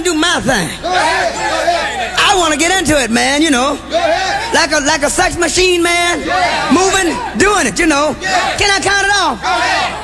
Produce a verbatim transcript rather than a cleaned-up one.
and do my thing. I want to get into it, man, you know. Like a like a sex machine, man. Moving, doing it, you know. Can I count it off?